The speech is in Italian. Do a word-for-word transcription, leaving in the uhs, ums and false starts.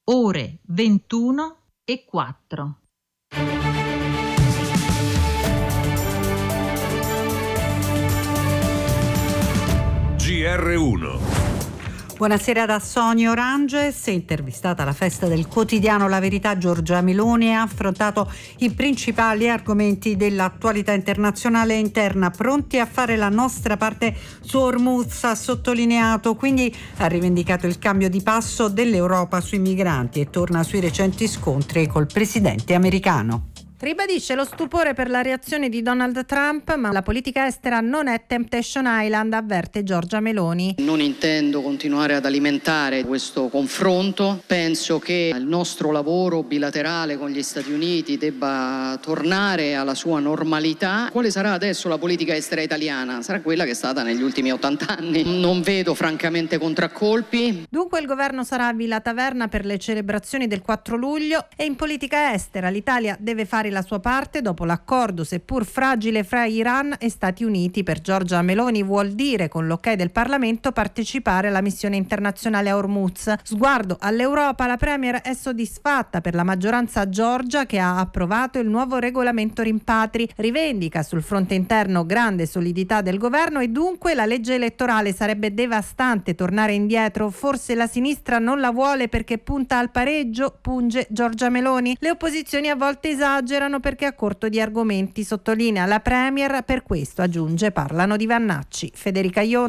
ore ventuno e quattro. G R uno. Buonasera da Sonia Oranges. Intervistata alla festa del quotidiano La Verità, Giorgia Meloni ha affrontato i principali argomenti dell'attualità internazionale e interna. Pronti a fare la nostra parte su Hormuz, ha sottolineato, quindi ha rivendicato il cambio di passo dell'Europa sui migranti e torna sui recenti scontri col presidente americano. Ribadisce lo stupore per la reazione di Donald Trump, ma la politica estera non è Temptation Island, avverte Giorgia Meloni. Non intendo continuare ad alimentare questo confronto. Penso che il nostro lavoro bilaterale con gli Stati Uniti debba tornare alla sua normalità. Quale sarà adesso la politica estera italiana? Sarà quella che è stata negli ultimi ottanta anni. Non vedo francamente contraccolpi. Dunque il governo sarà a Villa Taverna per le celebrazioni del quattro luglio e in politica estera l'Italia deve fare la sua parte dopo l'accordo seppur fragile fra Iran e Stati Uniti. Per Giorgia Meloni vuol dire, con l'ok del Parlamento, partecipare alla missione internazionale a Hormuz. Sguardo all'Europa, la Premier è soddisfatta per la maggioranza georgia che ha approvato il nuovo regolamento rimpatri, rivendica sul fronte interno grande solidità del governo e dunque la legge elettorale sarebbe devastante tornare indietro. Forse la sinistra non la vuole perché punta al pareggio, punge Giorgia Meloni. Le opposizioni a volte esagerano perché a corto di argomenti, sottolinea la Premier. Per questo, aggiunge, parlano di Vannacci. Federica Ion.